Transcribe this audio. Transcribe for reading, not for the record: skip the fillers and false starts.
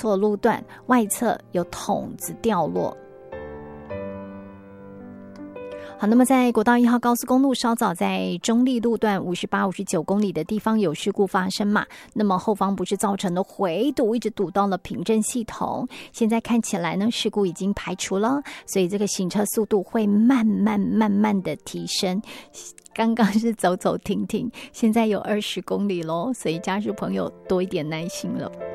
错路段，外侧有筒子掉落。好，那么在国道1号高速公路稍早在中立路段58、59公里的地方有事故发生嘛，那么后方不是造成的回堵，一直堵到了平镇系统，现在看起来呢事故已经排除了，所以这个行车速度会慢慢的提升，刚刚是走走停停，现在有20公里咯，所以家属朋友多一点耐心了。